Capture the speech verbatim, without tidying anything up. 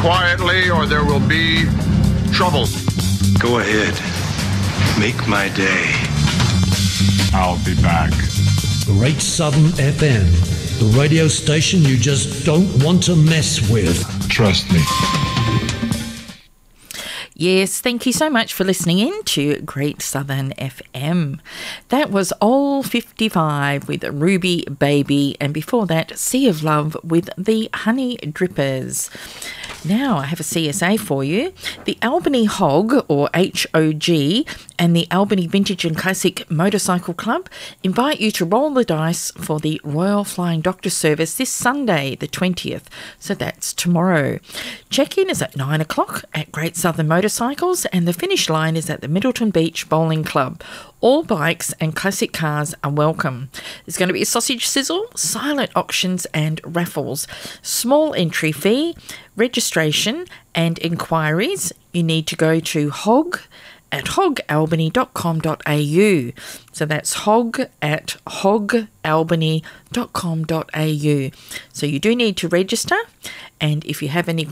quietly or there will be trouble. Go ahead. Make my day. I'll be back. Great Southern F M, the radio station you just don't want to mess with. Trust me. Yes, thank you so much for listening in to Great Southern F M. That was All fifty-five with Ruby Baby, and before that, Sea of Love with the Honey Drippers. Now I have a C S A for you. The Albany Hog, or H O G, and the Albany Vintage and Classic Motorcycle Club invite you to roll the dice for the Royal Flying Doctor service this Sunday, the twentieth. So that's tomorrow. Check-in is at nine o'clock at Great Southern Motorcycles, and the finish line is at the Middleton Beach Bowling Club. All bikes and classic cars are welcome. There's going to be a sausage sizzle, silent auctions and raffles. Small entry fee, registration and inquiries. You need to go to hog at hog albany dot com dot a u. So that's hog at hog albany dot com dot a u. So you do need to register, and if you have any